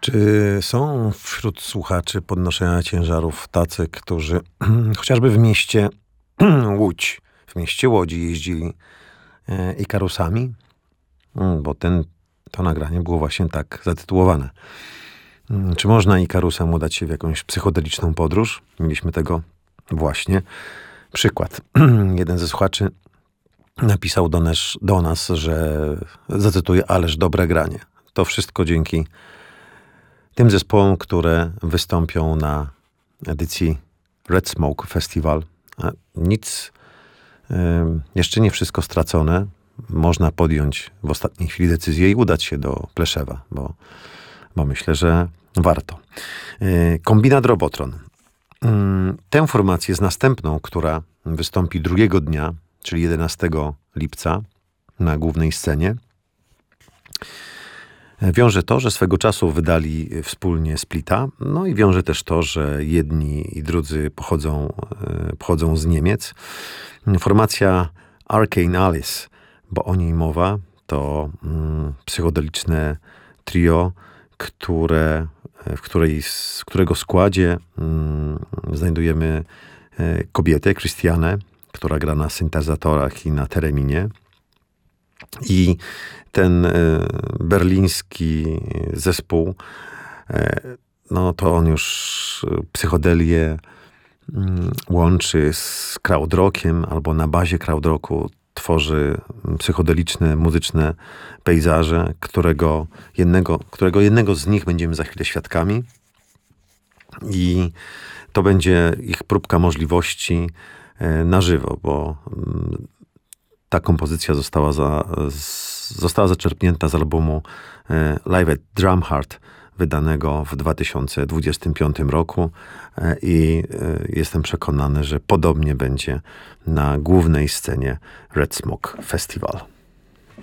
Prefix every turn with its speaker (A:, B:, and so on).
A: Czy są wśród słuchaczy podnoszenia ciężarów tacy, którzy chociażby w mieście Łódź, w mieście Łodzi jeździli Ikarusami? Bo to nagranie było właśnie tak zatytułowane. Czy można Ikarusem udać się w jakąś psychodeliczną podróż? Mieliśmy tego właśnie przykład. Jeden ze słuchaczy napisał do nas, że zacytuję, ależ dobre granie. To wszystko dzięki tym zespołom, które wystąpią na edycji Red Smoke Festival. Jeszcze nie wszystko stracone. Można podjąć w ostatniej chwili decyzję i udać się do Pleszewa, bo myślę, że warto. Kombinat Robotron. Tę formację z następną, która wystąpi drugiego dnia, czyli 11 lipca na głównej scenie, wiąże to, że swego czasu wydali wspólnie Splita, no i wiąże też to, że jedni i drudzy pochodzą z Niemiec. Formacja Arcane Alice, bo o niej mowa, to psychodeliczne trio, w którego składzie znajdujemy kobietę, Christianę, która gra na syntezatorach i na tereminie. I ten berliński zespół, no to on już psychodelię łączy z krautrockiem albo na bazie krautrocku tworzy psychodeliczne, muzyczne pejzaże, którego jednego z nich będziemy za chwilę świadkami. I to będzie ich próbka możliwości na żywo, bo ta kompozycja została zaczerpnięta z albumu Live at Drumheart, wydanego w 2025 roku i jestem przekonany, że podobnie będzie na głównej scenie Red Smoke Festival.